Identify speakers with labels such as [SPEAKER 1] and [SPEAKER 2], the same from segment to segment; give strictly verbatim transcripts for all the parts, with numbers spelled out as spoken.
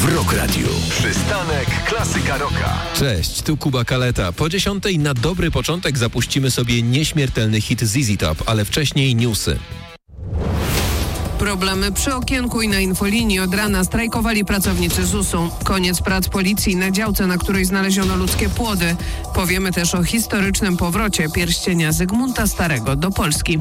[SPEAKER 1] w Rock Radio. Przystanek Klasyka Rocka.
[SPEAKER 2] Cześć, tu Kuba Kaleta. Po dziesiątej na dobry początek zapuścimy sobie nieśmiertelny hit Z Z Top, ale wcześniej newsy.
[SPEAKER 3] Problemy przy okienku i na infolinii. Od rana strajkowali pracownicy zusu. Koniec prac policji na działce, na której znaleziono ludzkie płody. Powiemy też o historycznym powrocie pierścienia Zygmunta Starego do Polski.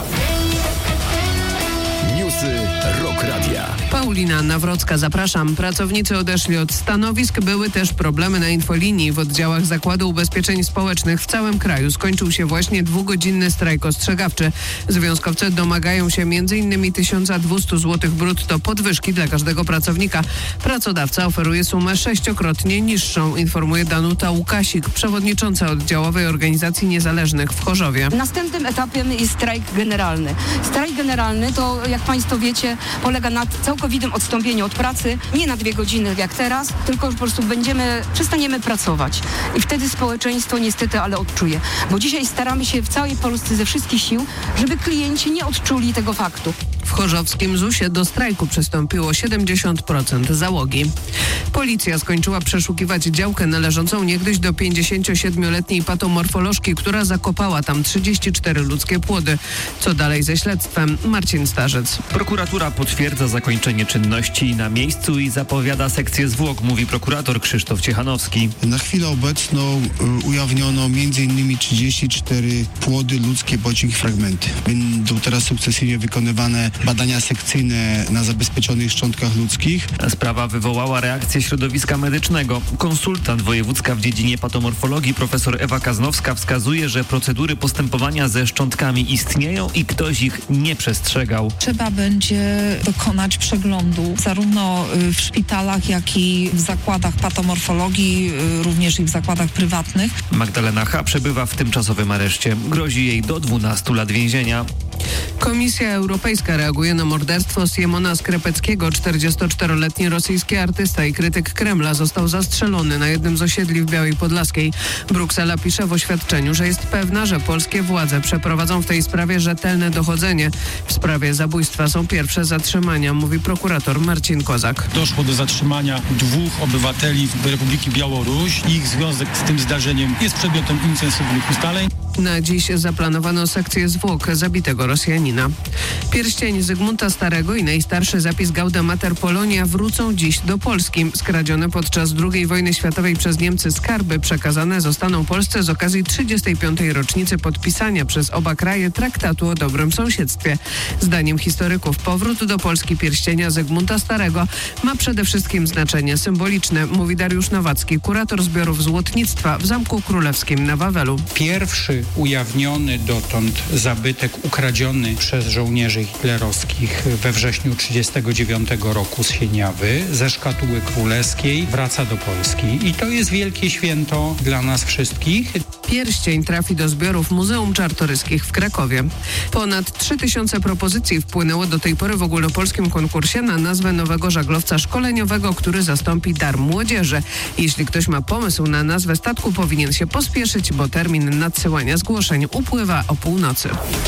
[SPEAKER 1] Newsy Rock Radia.
[SPEAKER 3] Paulina Nawrocka, zapraszam. Pracownicy odeszli od stanowisk. Były też problemy na infolinii. W oddziałach Zakładu Ubezpieczeń Społecznych w całym kraju skończył się właśnie dwugodzinny strajk ostrzegawczy. Związkowcy domagają się między innymi tysiąc dwieście złotych brutto podwyżki dla każdego pracownika. Pracodawca oferuje sumę sześciokrotnie niższą, informuje Danuta Łukasik, przewodnicząca Oddziałowej Organizacji Niezależnych w Chorzowie.
[SPEAKER 4] Następnym etapem jest strajk generalny. Strajk generalny to, jak Państwo wiecie, polega na całkowitym odstąpieniu od pracy, nie na dwie godziny jak teraz, tylko po prostu będziemy, przestaniemy pracować. I wtedy społeczeństwo niestety, ale odczuje. Bo dzisiaj staramy się w całej Polsce ze wszystkich sił, żeby klienci nie odczuli tego faktu.
[SPEAKER 3] W chorzowskim zusie do strajku przystąpiło siedemdziesiąt procent załogi. Policja skończyła przeszukiwać działkę należącą niegdyś do pięćdziesięciosiedmioletniej patomorfolożki, która zakopała tam trzydzieści cztery ludzkie płody. Co dalej ze śledztwem? Marcin Starzec.
[SPEAKER 5] Prokuratura potwierdza zakończenie czynności na miejscu i zapowiada sekcję zwłok, mówi prokurator Krzysztof Ciechanowski.
[SPEAKER 6] Na chwilę obecną y, ujawniono między innymi trzydzieści cztery płody ludzkie bądź ich fragmenty. Będą teraz sukcesywnie wykonywane badania sekcyjne na zabezpieczonych szczątkach ludzkich.
[SPEAKER 5] Sprawa wywołała reakcję środowiska medycznego. Konsultant wojewódzka w dziedzinie patomorfologii profesor Ewa Kaznowska wskazuje, że procedury postępowania ze szczątkami istnieją i ktoś ich nie przestrzegał.
[SPEAKER 7] Trzeba będzie dokonać przeglądu zarówno w szpitalach, jak i w zakładach patomorfologii, również i w zakładach prywatnych.
[SPEAKER 5] Magdalena H. przebywa w tymczasowym areszcie. Grozi jej do dwunastu lat więzienia.
[SPEAKER 3] Komisja Europejska reaguje na morderstwo Siemona Skrepeckiego. czterdziestoczteroletni rosyjski artysta i krytyk Kremla został zastrzelony na jednym z osiedli w Białej Podlaskiej. Bruksela pisze w oświadczeniu, że jest pewna, że polskie władze przeprowadzą w tej sprawie rzetelne dochodzenie. W sprawie zabójstwa są pierwsze zatrzymania, mówi prokurator Marcin Kozak.
[SPEAKER 8] Doszło do zatrzymania dwóch obywateli Republiki Białoruś. Ich związek z tym zdarzeniem jest przedmiotem intensywnych ustaleń.
[SPEAKER 3] Na dziś zaplanowano sekcję zwłok zabitego Rosjanina. Pierścień Zygmunta Starego i najstarszy zapis Gaudamater Polonia wrócą dziś do Polski. Skradzione podczas drugiej wojny światowej przez Niemcy skarby przekazane zostaną Polsce z okazji trzydziestej piątej rocznicy podpisania przez oba kraje traktatu o dobrym sąsiedztwie. Zdaniem historyków powrót do Polski pierścienia Zygmunta Starego ma przede wszystkim znaczenie symboliczne, mówi Dariusz Nowacki, kurator zbiorów złotnictwa w Zamku Królewskim na Wawelu.
[SPEAKER 9] Pierwszy ujawniony dotąd zabytek ukradziony przez żołnierzy hitlerowskich we wrześniu tysiąc dziewięćset trzydziestego dziewiątego roku z Sieniawy ze szkatuły królewskiej wraca do Polski. I to jest wielkie święto dla nas wszystkich.
[SPEAKER 3] Pierścień trafi do zbiorów Muzeum Czartoryskich w Krakowie. Ponad trzy tysiące propozycji wpłynęło do tej pory w ogólnopolskim konkursie na nazwę nowego żaglowca szkoleniowego, który zastąpi dar młodzieży. Jeśli ktoś ma pomysł na nazwę statku, powinien się pospieszyć, bo termin nadsyłania zgłoszeń upływa o północy.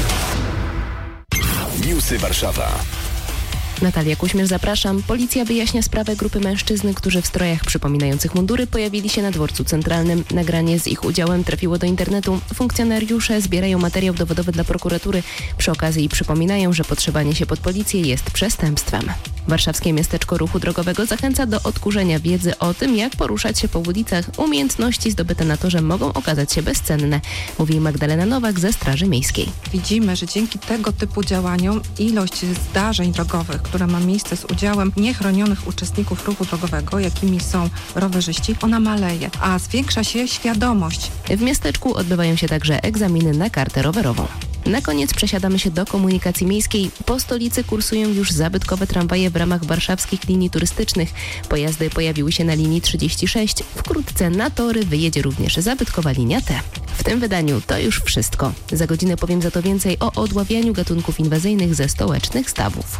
[SPEAKER 1] Newsy Warszawa.
[SPEAKER 10] Natalia Kuśmierz, zapraszam. Policja wyjaśnia sprawę grupy mężczyzn, którzy w strojach przypominających mundury pojawili się na dworcu centralnym. Nagranie z ich udziałem trafiło do internetu. Funkcjonariusze zbierają materiał dowodowy dla prokuratury. Przy okazji przypominają, że podszywanie się pod policję jest przestępstwem. Warszawskie Miasteczko Ruchu Drogowego zachęca do odkurzenia wiedzy o tym, jak poruszać się po ulicach. Umiejętności zdobyte na torze mogą okazać się bezcenne, mówi Magdalena Nowak ze Straży Miejskiej.
[SPEAKER 11] Widzimy, że dzięki tego typu działaniom ilość zdarzeń drogowych, która ma miejsce z udziałem niechronionych uczestników ruchu drogowego, jakimi są rowerzyści, ona maleje, a zwiększa się świadomość.
[SPEAKER 10] W miasteczku odbywają się także egzaminy na kartę rowerową. Na koniec przesiadamy się do komunikacji miejskiej. Po stolicy kursują już zabytkowe tramwaje w ramach warszawskich linii turystycznych. Pojazdy pojawiły się na linii trzydzieści sześć. Wkrótce na tory wyjedzie również zabytkowa linia T. W tym wydaniu to już wszystko. Za godzinę powiem za to więcej o odławianiu gatunków inwazyjnych ze stołecznych stawów.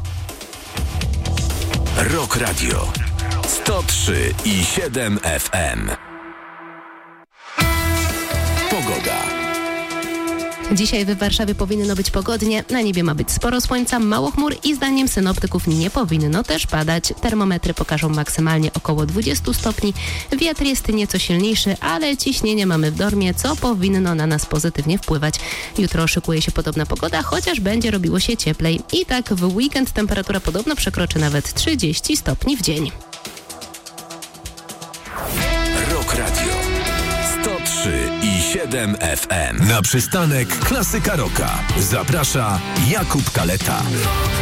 [SPEAKER 1] Rock Radio sto trzy i siedem F M. Pogoda.
[SPEAKER 10] Dzisiaj w Warszawie powinno być pogodnie, na niebie ma być sporo słońca, mało chmur i zdaniem synoptyków nie powinno też padać. Termometry pokażą maksymalnie około dwadzieścia stopni, wiatr jest nieco silniejszy, ale ciśnienie mamy w normie, co powinno na nas pozytywnie wpływać. Jutro szykuje się podobna pogoda, chociaż będzie robiło się cieplej. I tak w weekend temperatura podobno przekroczy nawet trzydzieści stopni w dzień.
[SPEAKER 1] Rock Radio sto trzy i siedem F M. Na przystanek Klasyka Rocka zaprasza Jakub Kaleta.